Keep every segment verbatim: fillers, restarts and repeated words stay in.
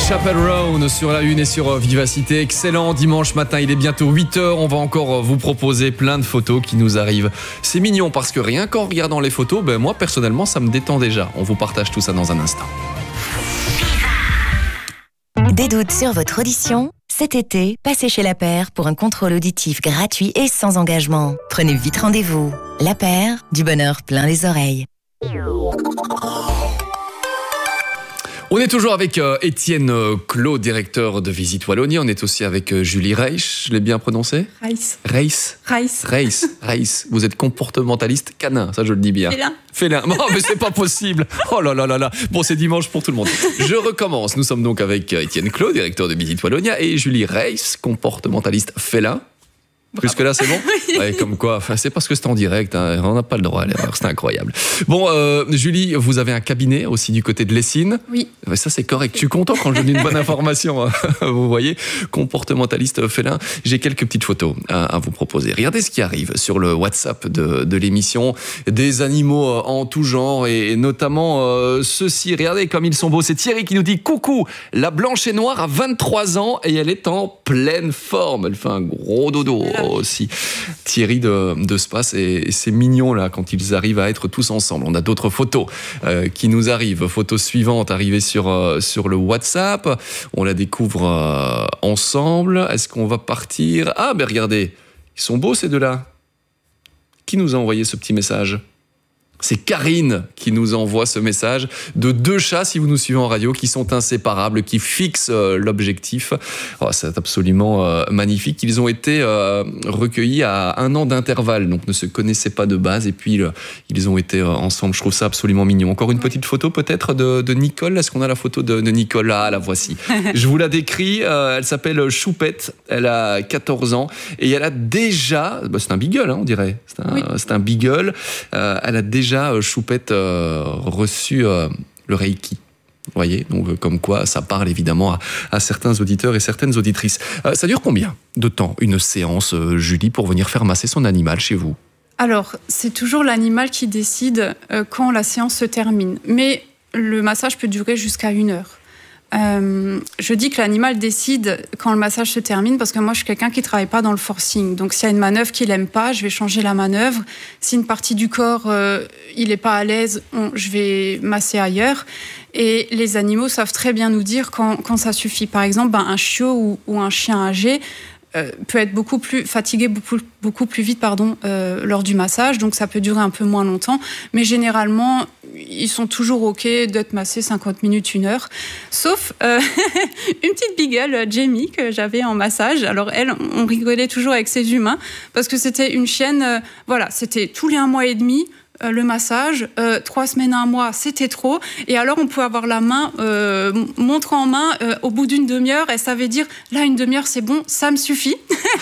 Chapel Roan sur la une et sur Vivacité. Excellent dimanche matin, il est bientôt huit heures. On va encore vous proposer plein de photos qui nous arrivent. C'est mignon parce que rien qu'en regardant les photos, ben moi personnellement ça me détend déjà. On vous partage tout ça dans un instant. Des doutes sur votre audition? Cet été, passez chez La Paire pour un contrôle auditif gratuit et sans engagement. Prenez vite rendez-vous. La Paire, du bonheur plein les oreilles. On est toujours avec euh, Étienne euh, Clos, directeur de Visite Wallonie. On est aussi avec euh, Julie Reich. Je l'ai bien prononcé? Reich. Reich. Reich. Reich. Reich. Vous êtes comportementaliste canin, ça je le dis bien. Félin. Félin. Non, mais c'est pas possible. Oh là là là là. Bon, c'est dimanche pour tout le monde. Je recommence. Nous sommes donc avec euh, Étienne Clos, directeur de Visite Wallonia, et Julie Reich, comportementaliste félin. Jusque là c'est bon. Oui. Ouais, comme quoi, enfin, c'est parce que c'est en direct, hein, on n'a pas le droit à l'erreur, c'est incroyable. Bon, euh, Julie, vous avez un cabinet aussi du côté de Lessines. Oui. Ouais, ça c'est correct, je suis content quand je donne une bonne information, hein. Vous voyez, comportementaliste félin. J'ai quelques petites photos à, à vous proposer. Regardez ce qui arrive sur le WhatsApp de, de l'émission, des animaux en tout genre et, et notamment euh, ceux-ci. Regardez comme ils sont beaux, c'est Thierry qui nous dit « Coucou, la blanche et noire a vingt-trois ans et elle est en pleine forme, elle fait un gros dodo. » Aussi Thierry de, de Space et, et c'est mignon là quand ils arrivent à être tous ensemble. On a d'autres photos euh, qui nous arrivent. Photos suivantes arrivées sur, euh, sur le WhatsApp. On la découvre euh, ensemble. Est-ce qu'on va partir? Ah ben regardez, ils sont beaux ces deux-là. Qui nous a envoyé ce petit message? C'est Karine qui nous envoie ce message de deux chats, si vous nous suivez en radio, qui sont inséparables, qui fixent euh, l'objectif. Oh, c'est absolument euh, magnifique. Ils ont été euh, recueillis à un an d'intervalle, donc ne se connaissaient pas de base. Et puis, euh, ils ont été euh, ensemble. Je trouve ça absolument mignon. Encore une petite photo peut-être de, de Nicole. Est-ce qu'on a la photo de, de Nicole? Ah, la voici. Je vous la décris. Euh, elle s'appelle Choupette. Elle a quatorze ans. Et elle a déjà... Bah, c'est un beagle, hein, on dirait. C'est un, oui. c'est un beagle. Euh, elle a déjà Déjà, Choupette euh, reçu euh, le Reiki. Vous voyez, donc euh, comme quoi ça parle évidemment à, à certains auditeurs et certaines auditrices. Euh, ça dure combien de temps une séance, euh, Julie, pour venir faire masser son animal chez vous? Alors, c'est toujours l'animal qui décide euh, quand la séance se termine. Mais le massage peut durer jusqu'à une heure. Euh, je dis que l'animal décide quand le massage se termine parce que moi je suis quelqu'un qui ne travaille pas dans le forcing, donc s'il y a une manœuvre qu'il n'aime pas, je vais changer la manœuvre. Si une partie du corps euh, il n'est pas à l'aise, on, je vais masser ailleurs. Et les animaux savent très bien nous dire quand, quand ça suffit. Par exemple, ben, un chiot ou, ou un chien âgé euh, peut être beaucoup plus fatigué beaucoup, beaucoup plus vite pardon, euh, lors du massage, donc ça peut durer un peu moins longtemps, mais généralement ils sont toujours OK d'être massés cinquante minutes, une heure, sauf euh, une petite beagle, Jamie, que j'avais en massage. Alors elle, on rigolait toujours avec ses humains parce que c'était une chienne, euh, voilà, c'était tous les un mois et demi. Euh, le massage, euh, trois semaines à un mois, c'était trop. Et alors, on pouvait avoir la main, euh, montre en main, euh, au bout d'une demi-heure, elle savait dire, là, une demi-heure, c'est bon, ça me suffit.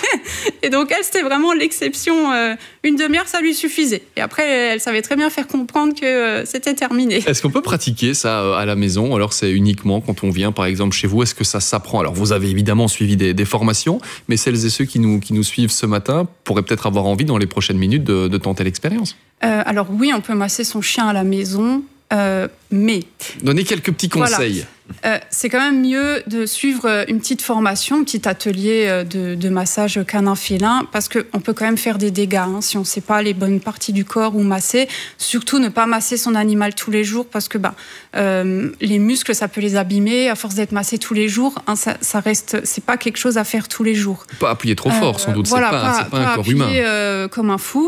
Et donc, elle, c'était vraiment l'exception. Euh, une demi-heure, ça lui suffisait. Et après, elle savait très bien faire comprendre que euh, c'était terminé. Est-ce qu'on peut pratiquer ça euh, à la maison? Alors, c'est uniquement quand on vient, par exemple, chez vous. Est-ce que ça s'apprend? Alors, vous avez évidemment suivi des, des formations, mais celles et ceux qui nous, qui nous suivent ce matin pourraient peut-être avoir envie, dans les prochaines minutes, de, de tenter l'expérience. Euh, alors oui, on peut masser son chien à la maison, euh, mais... Donnez quelques petits conseils. Voilà. Euh, c'est quand même mieux de suivre une petite formation, un petit atelier de, de massage canin-félin, parce qu'on peut quand même faire des dégâts hein, si on ne sait pas les bonnes parties du corps où masser. Surtout ne pas masser son animal tous les jours, parce que bah, euh, les muscles, ça peut les abîmer. À force d'être massé tous les jours, hein, ça, ça reste, c'est pas quelque chose à faire tous les jours. Pas appuyer trop fort, euh, sans doute. Voilà, c'est pas, pas, c'est pas, pas un corps humain. Euh, comme un fou.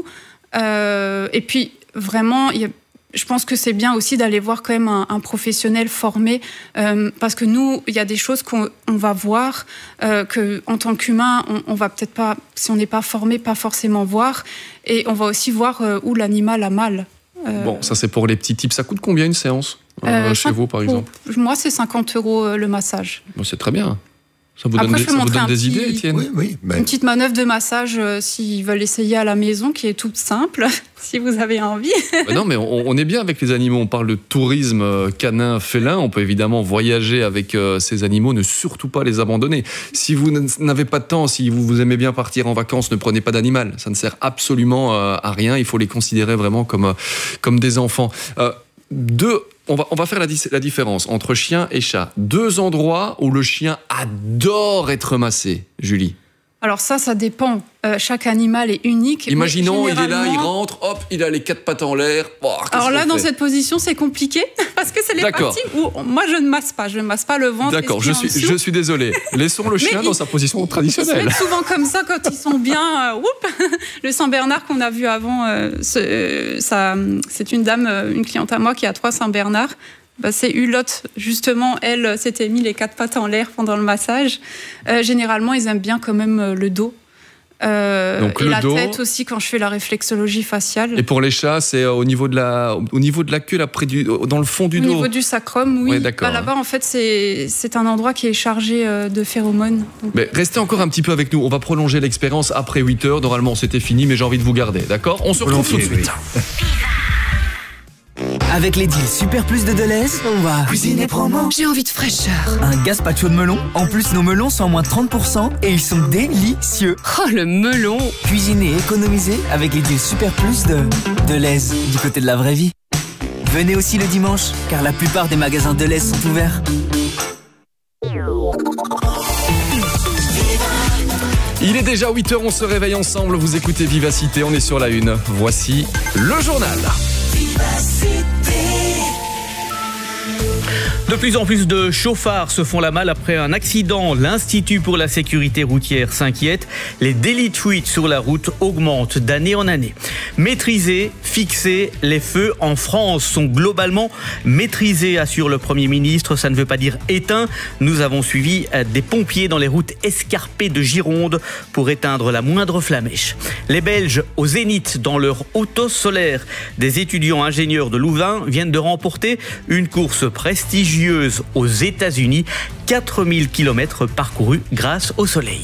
Euh, et puis, vraiment, y a, je pense que c'est bien aussi d'aller voir quand même un, un professionnel formé, euh, parce que nous, il y a des choses qu'on on va voir, euh, qu'en tant qu'humain, on, on va peut-être pas, si on n'est pas formé, pas forcément voir. Et on va aussi voir euh, où l'animal a mal. Euh, bon, ça c'est pour les petits tips. Ça coûte combien une séance euh, euh, chez vous, par exemple? Pour, Moi, c'est cinquante euros euh, le massage. Bon, c'est très bien. Ça vous Après, donne des, je peux ça vous montrer donne un des petit, idées, Étienne? Oui, oui. Ben... Une petite manœuvre de massage euh, s'ils veulent essayer à la maison, qui est toute simple, si vous avez envie. Ben non, mais on, on est bien avec les animaux. On parle de tourisme canin, félin. On peut évidemment voyager avec euh, ces animaux, ne surtout pas les abandonner. Si vous n'avez pas de temps, si vous, vous aimez bien partir en vacances, ne prenez pas d'animal. Ça ne sert absolument euh, à rien. Il faut les considérer vraiment comme, euh, comme des enfants. Euh, deux on va, on va faire la, la différence entre chien et chat. Deux endroits où le chien adore être massé, Julie. Alors ça, ça dépend. Euh, chaque animal est unique. Imaginons, il est là, il rentre, hop, il a les quatre pattes en l'air. Oh, Alors là, dans cette position, c'est compliqué parce que c'est les D'accord. parties où moi je ne masse pas, je ne masse pas le ventre. D'accord, je suis, je suis désolé. Laissons le chien Mais dans il, sa position il, traditionnelle. Ils se mettent souvent comme ça quand ils sont bien. Euh, whoop, le Saint-Bernard qu'on a vu avant, euh, ce, euh, ça, c'est une dame, une cliente à moi qui a trois Saint-Bernard. Bah, c'est Hulotte, justement, elle s'était mis les quatre pattes en l'air pendant le massage. Euh, généralement, ils aiment bien quand même euh, le dos. Euh, Donc, et le la dos. tête aussi quand je fais la réflexologie faciale. Et pour les chats, c'est au niveau de la, au niveau de la queue, là, près du, dans le fond du au dos. Au niveau du sacrum, oui. Ouais, d'accord. Bah, là-bas, en fait, c'est, c'est un endroit qui est chargé euh, de phéromones. Donc... Mais restez encore un petit peu avec nous. On va prolonger l'expérience après huit heures. Normalement, c'était fini, mais j'ai envie de vous garder. D'accord ? On se retrouve tout de suite. Avec les deals Super Plus de Deleuze, on va cuisiner promo. J'ai envie de fraîcheur. Un gazpacho de melon. En plus, nos melons sont à moins de trente pour cent et ils sont délicieux. Oh, le melon. Cuisiner et économiser avec les deals Super Plus de Deleuze, du côté de la vraie vie. Venez aussi le dimanche, car la plupart des magasins Deleuze sont ouverts. Il est déjà huit heures, on se réveille ensemble. Vous écoutez Vivacité, on est sur la une. Voici le journal. De plus en plus de chauffards se font la malle après un accident. L'Institut pour la sécurité routière s'inquiète. Les délits de fuite sur la route augmentent d'année en année. Maîtriser, fixer, les feux en France sont globalement maîtrisés, assure le Premier ministre. Ça ne veut pas dire éteints. Nous avons suivi des pompiers dans les routes escarpées de Gironde pour éteindre la moindre flamèche. Les Belges au zénith dans leur auto solaire. Des étudiants ingénieurs de Louvain viennent de remporter une course prestigieuse aux États-Unis, quatre mille kilomètres parcourus grâce au soleil.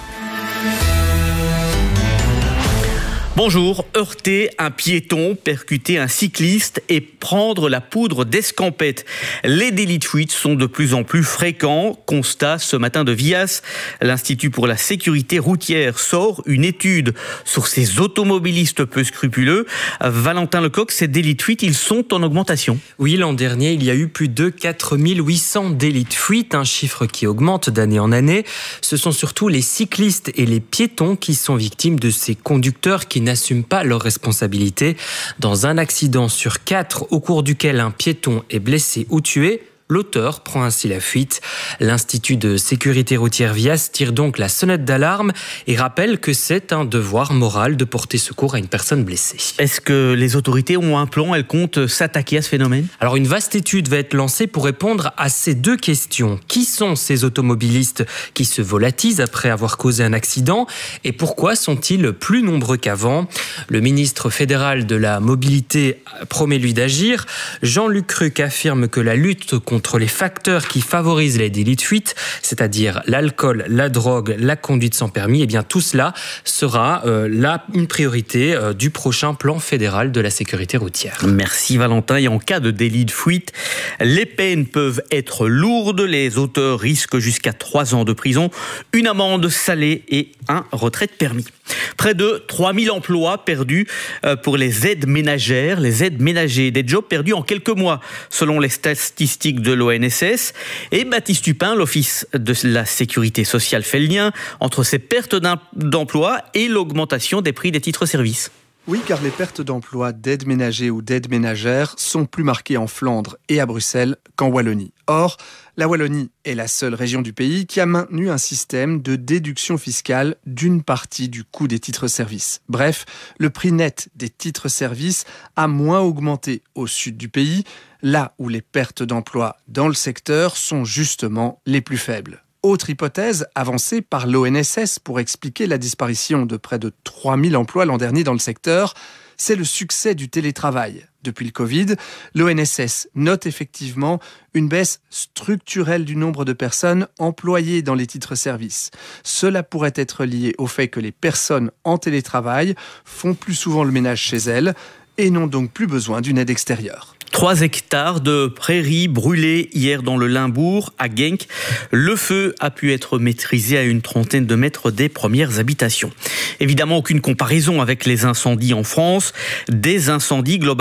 Bonjour, heurter un piéton, percuter un cycliste et prendre la poudre d'escampette. Les délits de fuite sont de plus en plus fréquents. Constat ce matin de Vias. L'Institut pour la sécurité routière sort une étude sur ces automobilistes peu scrupuleux. Valentin Lecoq, ces délits de fuite, ils sont en augmentation. Oui, l'an dernier, il y a eu plus de quatre mille huit cents délits de fuite, un chiffre qui augmente d'année en année. Ce sont surtout les cyclistes et les piétons qui sont victimes de ces conducteurs qui n'assument pas leurs responsabilités. Dans un accident sur quatre au cours duquel un piéton est blessé ou tué, l'auteur prend ainsi la fuite. L'Institut de sécurité routière Vias tire donc la sonnette d'alarme et rappelle que c'est un devoir moral de porter secours à une personne blessée. Est-ce que les autorités ont un plan? Elles comptent s'attaquer à ce phénomène? Alors une vaste étude va être lancée pour répondre à ces deux questions. Qui sont ces automobilistes qui se volatilisent après avoir causé un accident et pourquoi sont-ils plus nombreux qu'avant? Le ministre fédéral de la mobilité promet lui d'agir. Jean-Luc Cruc affirme que la lutte contre Contre les facteurs qui favorisent les délits de fuite, c'est-à-dire l'alcool, la drogue, la conduite sans permis, et bien tout cela sera euh, là une priorité euh, du prochain plan fédéral de la sécurité routière. Merci Valentin. Et en cas de délit de fuite, les peines peuvent être lourdes. Les auteurs risquent jusqu'à trois ans de prison, une amende salée et un retrait de permis. Près de trois mille emplois perdus pour les aides ménagères, les aides ménagers, des jobs perdus en quelques mois, selon les statistiques de l'O N S S. Et Baptiste Tupin, l'Office de la sécurité sociale, fait le lien entre ces pertes d'emploi et l'augmentation des prix des titres-services. Oui, car les pertes d'emploi d'aides ménagers ou d'aides ménagères sont plus marquées en Flandre et à Bruxelles qu'en Wallonie. Or, la Wallonie est la seule région du pays qui a maintenu un système de déduction fiscale d'une partie du coût des titres-services. Bref, le prix net des titres-services a moins augmenté au sud du pays, là où les pertes d'emploi dans le secteur sont justement les plus faibles. Autre hypothèse avancée par l'O N S S pour expliquer la disparition de près de trois mille emplois l'an dernier dans le secteur, c'est le succès du télétravail. Depuis le Covid, l'O N S S note effectivement une baisse structurelle du nombre de personnes employées dans les titres-services. Cela pourrait être lié au fait que les personnes en télétravail font plus souvent le ménage chez elles et n'ont donc plus besoin d'une aide extérieure. Trois hectares de prairies brûlées hier dans le Limbourg, à Genk. Le feu a pu être maîtrisé à une trentaine de mètres des premières habitations. Évidemment, aucune comparaison avec les incendies en France. Des incendies globalement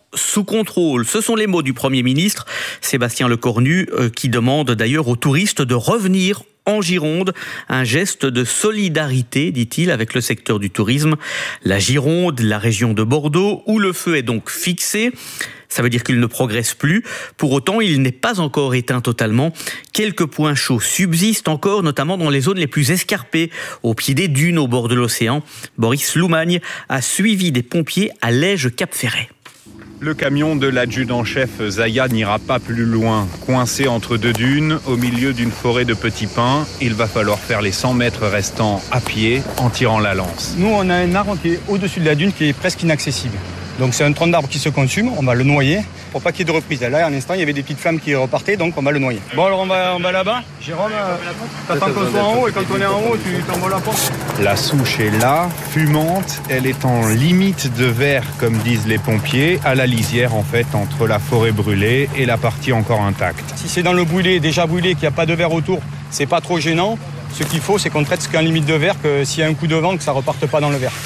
sous contrôle. Ce sont les mots du Premier ministre Sébastien Lecornu euh, qui demande d'ailleurs aux touristes de revenir en Gironde. Un geste de solidarité, dit-il, avec le secteur du tourisme. La Gironde, la région de Bordeaux, où le feu est donc fixé. Ça veut dire qu'il ne progresse plus. Pour autant, il n'est pas encore éteint totalement. Quelques points chauds subsistent encore, notamment dans les zones les plus escarpées, au pied des dunes, au bord de l'océan. Boris Loumagne a suivi des pompiers à Lège-Cap-Ferret. Le camion de l'adjudant-chef Zaya n'ira pas plus loin. Coincé entre deux dunes, au milieu d'une forêt de petits pins, il va falloir faire les cent mètres restants à pied en tirant la lance. Nous, on a un arbre qui est au-dessus de la dune qui est presque inaccessible. Donc c'est un tronc d'arbre qui se consume, on va le noyer pour pas qu'il y ait de reprise. Là, à l'instant, il y avait des petites flammes qui repartaient, donc on va le noyer. Bon, alors on va, on va là-bas. Jérôme, euh, t'attends qu'on soit en haut et quand on est en haut, tu t'envoies la porte. La souche est là, fumante. Elle est en limite de verre, comme disent les pompiers, à la lisière en fait entre la forêt brûlée et la partie encore intacte. Si c'est dans le brûlé, déjà brûlé, qu'il n'y a pas de verre autour, c'est pas trop gênant. Ce qu'il faut, c'est qu'on traite ce qu'en limite de verre, que s'il y a un coup de vent, que ça reparte pas dans le verre.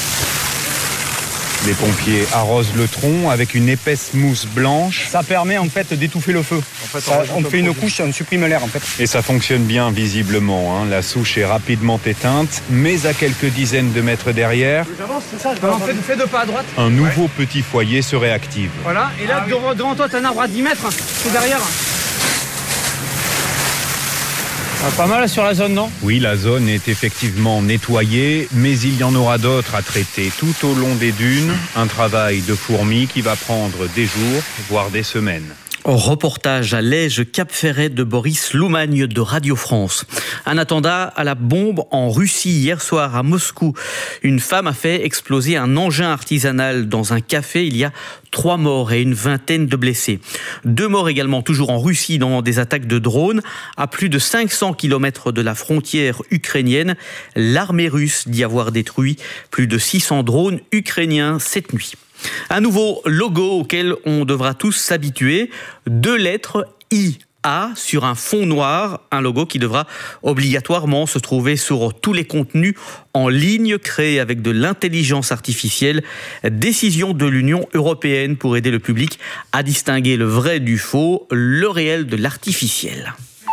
Les pompiers arrosent le tronc avec une épaisse mousse blanche. Ça permet en fait d'étouffer le feu. En fait, ça, on, on fait une couche, on supprime l'air en fait. Et ça fonctionne bien visiblement. Hein. La souche est rapidement éteinte, mais à quelques dizaines de mètres derrière, j'avance, c'est ça, non, fais, fais deux pas à droite. Un nouveau ouais. petit foyer se réactive. Voilà, et là ah, devant, oui. devant toi, t'as un arbre à dix mètres, c'est derrière. Ah, pas mal sur la zone, non ? Oui, la zone est effectivement nettoyée, mais il y en aura d'autres à traiter tout au long des dunes. Un travail de fourmi qui va prendre des jours, voire des semaines. Reportage à Lège-Cap-Ferret de Boris Loumagne de Radio France. Un attentat à la bombe en Russie hier soir à Moscou. Une femme a fait exploser un engin artisanal dans un café. Il y a trois morts et une vingtaine de blessés. Deux morts également toujours en Russie dans des attaques de drones. À plus de cinq cents kilomètres de la frontière ukrainienne, l'armée russe dit avoir détruit plus de six cents drones ukrainiens cette nuit. Un nouveau logo auquel on devra tous s'habituer. Deux lettres I A sur un fond noir. Un logo qui devra obligatoirement se trouver sur tous les contenus en ligne créés avec de l'intelligence artificielle. Décision de l'Union européenne pour aider le public à distinguer le vrai du faux, le réel de l'artificiel.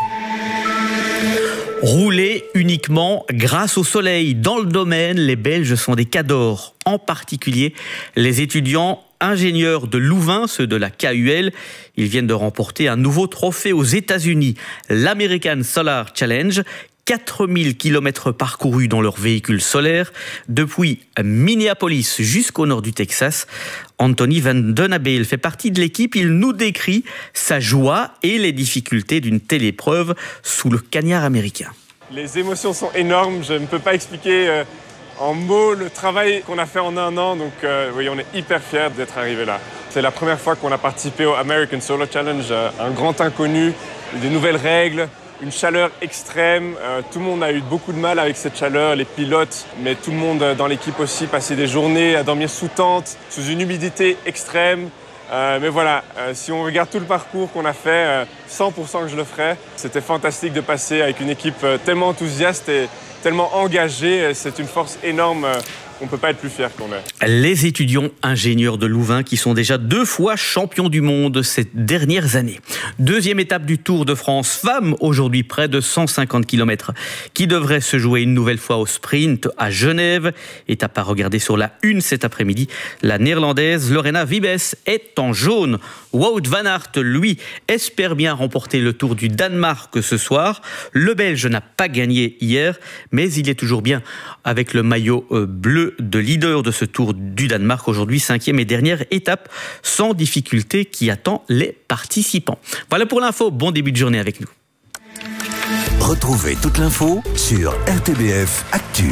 Rouler uniquement grâce au soleil. Dans le domaine, les Belges sont des cadors. En particulier, les étudiants ingénieurs de Louvain, ceux de la K U L. Ils viennent de remporter un nouveau trophée aux États-Unis, l'American Solar Challenge. quatre mille kilomètres parcourus dans leur véhicule solaire, depuis Minneapolis jusqu'au nord du Texas. Anthony Van Den Abel fait partie de l'équipe. Il nous décrit sa joie et les difficultés d'une telle épreuve sous le cagnard américain. Les émotions sont énormes. Je ne peux pas expliquer euh, en mots le travail qu'on a fait en un an. Donc euh, oui, on est hyper fiers d'être arrivé là. C'est la première fois qu'on a participé au American Solar Challenge. Euh, un grand inconnu, des nouvelles règles. Une chaleur extrême, euh, tout le monde a eu beaucoup de mal avec cette chaleur, les pilotes, mais tout le monde dans l'équipe aussi passait des journées à dormir sous tente, sous une humidité extrême. Euh, mais voilà, euh, si on regarde tout le parcours qu'on a fait, euh, cent pour cent que je le ferai. C'était fantastique de passer avec une équipe euh, tellement enthousiaste et tellement engagée. C'est une force énorme. Euh, On ne peut pas être plus fier qu'on est. Les étudiants ingénieurs de Louvain qui sont déjà deux fois champions du monde ces dernières années. Deuxième étape du Tour de France femmes, aujourd'hui près de cent cinquante kilomètres, qui devrait se jouer une nouvelle fois au sprint à Genève. Étape à regarder sur la une cet après-midi. La néerlandaise Lorena Wiebes est en jaune. Wout van Aert, lui, espère bien remporter le Tour du Danemark ce soir. Le Belge n'a pas gagné hier, mais il est toujours bien avec le maillot bleu de leader de ce Tour du Danemark. Aujourd'hui, cinquième et dernière étape sans difficulté qui attend les participants. Voilà pour l'info. Bon début de journée avec nous. Retrouvez toute l'info sur R T B F Actu.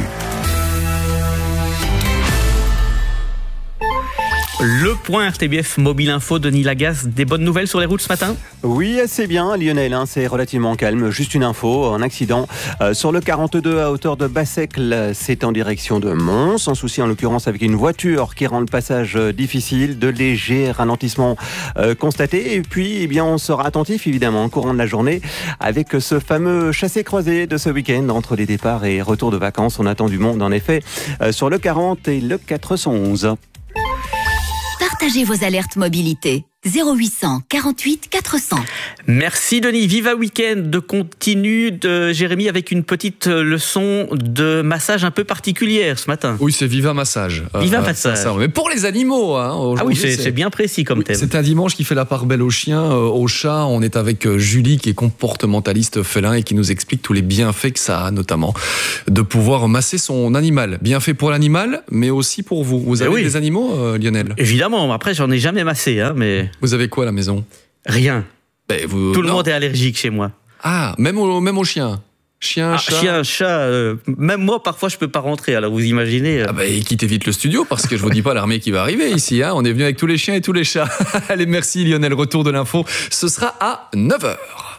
Le point R T B F Mobile Info, Denis Lagasse, des bonnes nouvelles sur les routes ce matin ? Oui, assez bien Lionel, hein, c'est relativement calme. Juste une info, un accident euh, sur le quarante-deux à hauteur de Bassecle, c'est en direction de Mons, sans souci en l'occurrence avec une voiture qui rend le passage euh, difficile, de légers ralentissements euh, constatés. Et puis, eh bien, on sera attentif évidemment au courant de la journée avec ce fameux chassé-croisé de ce week-end entre les départs et retours de vacances. On attend du monde en effet euh, sur le quarante et le quatre cent onze. partagez vos alertes mobilité. zéro huit cent quarante-huit quatre cents. Merci Denis. Viva Weekend continue de Jérémy avec une petite leçon de massage un peu particulière ce matin. Oui, c'est Viva Massage. Viva euh, Massage. Ça, mais pour les animaux. Hein, ah oui, c'est, c'est bien précis comme oui, thème. C'est un dimanche qui fait la part belle aux chiens, euh, aux chats. On est avec euh, Julie qui est comportementaliste félin et qui nous explique tous les bienfaits que ça a, notamment de pouvoir masser son animal. Bienfaits pour l'animal, mais aussi pour vous. Vous avez oui. des animaux, euh, Lionel? Évidemment. Après, j'en ai jamais massé, hein, mais... Vous avez quoi à la maison? Rien. Ben, vous... Tout le non. monde est allergique chez moi. Ah, même aux, même aux chiens? Chien, ah, chat. Chien, chat. Euh, même moi, parfois, je peux pas rentrer. Alors, vous imaginez. Euh... Ah bah, quittez vite le studio parce que je vous dis pas l'armée qui va arriver ici. Hein. On est venu avec tous les chiens et tous les chats. Allez, merci Lionel. Retour de l'info. Ce sera à neuf heures.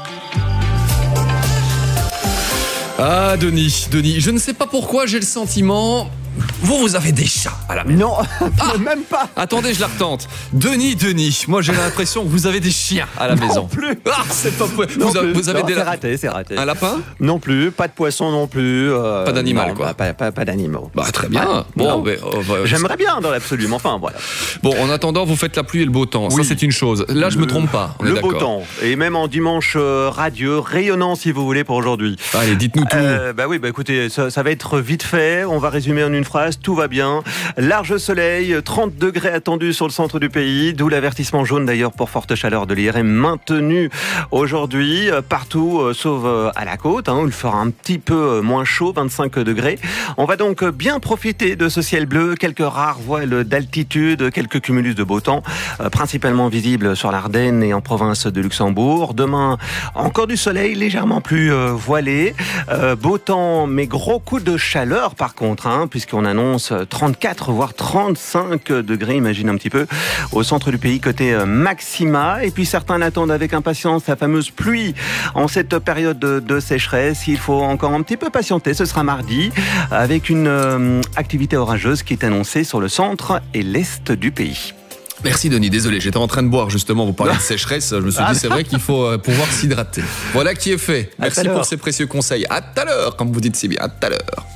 Ah, Denis, Denis, je ne sais pas pourquoi j'ai le sentiment... Vous, vous avez des chats à la maison. Non, ah, même pas. Attendez, je la retente. Denis, Denis, moi j'ai l'impression que vous avez des chiens à la non maison. Plus. Ah, c'est pas possible. Vous, vous, plus. vous avez non, des c'est raté, c'est raté. Un lapin? Non plus, pas de poisson non plus. Euh, pas d'animal, non, quoi. Pas, pas, pas d'animaux. Bah, très bien. Ah, bon, mais, oh, bah, j'aimerais bien dans l'absolu, mais enfin, voilà. Bon, en attendant, vous faites la pluie et le beau temps. Oui. Ça, c'est une chose. Là, je le, me trompe pas. On le est d'accord. beau temps. Et même en dimanche euh, radieux, rayonnant, si vous voulez, pour aujourd'hui. Allez, dites-nous tout. Euh, bah oui, bah écoutez, ça, ça va être vite fait. On va résumer en une phrase. Tout va bien. Large soleil, trente degrés attendus sur le centre du pays, d'où l'avertissement jaune d'ailleurs pour forte chaleur de l'I R M maintenu aujourd'hui partout euh, sauf euh, à la côte, hein, où il fera un petit peu moins chaud, vingt-cinq degrés. On va donc bien profiter de ce ciel bleu, quelques rares voiles d'altitude, quelques cumulus de beau temps, euh, principalement visibles sur l'Ardenne et en province de Luxembourg. Demain, encore du soleil légèrement plus euh, voilé, euh, beau temps mais gros coup de chaleur par contre, hein, puisqu'on annonce trente-quatre voire trente-cinq degrés, imagine un petit peu, au centre du pays côté maxima. Et puis certains l'attendent avec impatience, la fameuse pluie en cette période de, de sécheresse. Il faut encore un petit peu patienter, ce sera mardi, avec une euh, activité orageuse qui est annoncée sur le centre et l'est du pays. Merci Denis, désolé, j'étais en train de boire justement, vous parlez de sécheresse, je me suis dit c'est vrai qu'il faut euh, pouvoir s'hydrater. Voilà qui est fait. Merci pour ces précieux conseils. À tout à l'heure, comme vous dites si bien, à tout à l'heure.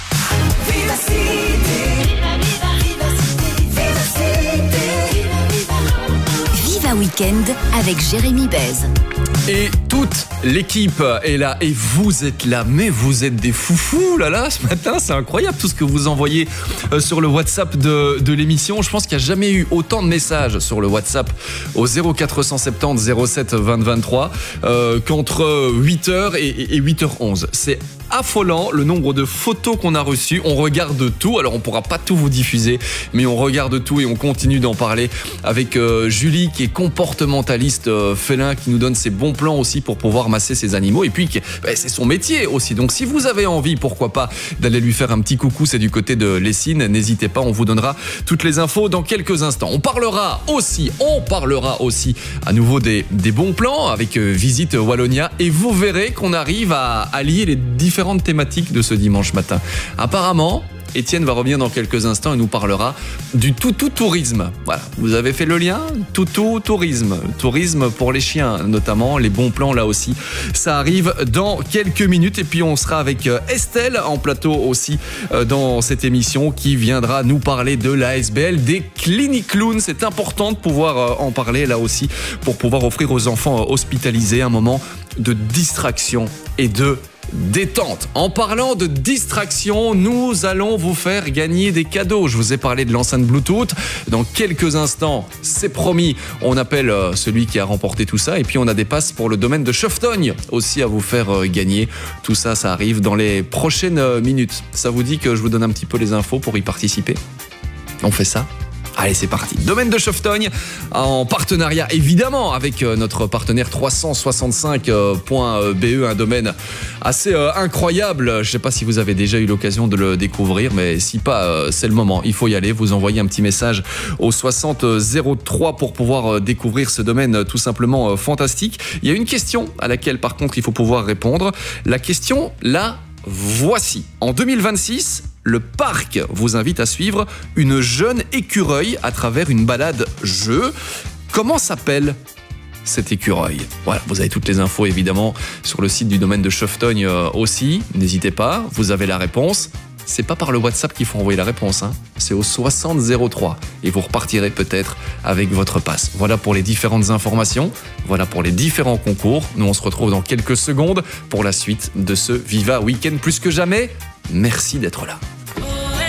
Viva Weekend avec Jérémy Bez. Et toute l'équipe est là, et vous êtes là, mais vous êtes des foufous là là ce matin, c'est incroyable tout ce que vous envoyez euh, sur le WhatsApp de, de l'émission. Je pense qu'il n'y a jamais eu autant de messages sur le WhatsApp au zéro quatre cent soixante-dix zéro sept vingt vingt-trois euh, qu'entre huit heures et, et huit heures onze. C'est affolant le nombre de photos qu'on a reçues. On regarde tout, alors on pourra pas tout vous diffuser, mais on regarde tout et on continue d'en parler avec euh, Julie qui est comportementaliste euh, félin, qui nous donne ses bons plans aussi pour pouvoir masser ses animaux, et puis bah, c'est son métier aussi. Donc si vous avez envie, pourquoi pas, d'aller lui faire un petit coucou, c'est du côté de Lessines, n'hésitez pas, on vous donnera toutes les infos dans quelques instants. On parlera aussi, on parlera aussi à nouveau des, des bons plans avec euh, Visite Wallonia, et vous verrez qu'on arrive à allier les différents thématiques de ce dimanche matin. Apparemment, Étienne va revenir dans quelques instants et nous parlera du toutou tourisme. Voilà, vous avez fait le lien? Toutou tourisme. Tourisme pour les chiens, notamment. Les bons plans, là aussi. Ça arrive dans quelques minutes. Et puis, on sera avec Estelle en plateau aussi dans cette émission, qui viendra nous parler de l'A S B L, des cliniques clowns. C'est important de pouvoir en parler là aussi, pour pouvoir offrir aux enfants hospitalisés un moment de distraction et de détente. En parlant de distraction, nous allons vous faire gagner des cadeaux. Je vous ai parlé de l'enceinte Bluetooth. Dans quelques instants, c'est promis, on appelle celui qui a remporté tout ça. Et puis on a des passes pour le domaine de Cheftogne aussi à vous faire gagner. Tout ça, ça arrive dans les prochaines minutes. Ça vous dit que je vous donne un petit peu les infos pour y participer? On fait ça? Allez, c'est parti. Domaine de Cheftogne, en partenariat évidemment avec notre partenaire trois cent soixante-cinq point B E, un domaine assez euh, incroyable. Je ne sais pas si vous avez déjà eu l'occasion de le découvrir, mais si pas, euh, c'est le moment. Il faut y aller. Vous envoyez un petit message au soixante zéro trois pour pouvoir euh, découvrir ce domaine euh, tout simplement euh, fantastique. Il y a une question à laquelle par contre il faut pouvoir répondre. La question, là, voici. En deux mille vingt-six, le parc vous invite à suivre une jeune écureuil à travers une balade jeu. Comment s'appelle cet écureuil? Voilà, vous avez toutes les infos évidemment sur le site du domaine de Cheftogne aussi. N'hésitez pas, vous avez la réponse. c'est pas par le WhatsApp qu'il faut envoyer la réponse, hein. C'est au soixante zéro trois et vous repartirez peut-être avec votre passe. Voilà pour les différentes informations, voilà pour les différents concours. Nous, on se retrouve dans quelques secondes pour la suite de ce Viva Weekend. Plus que jamais, merci d'être là.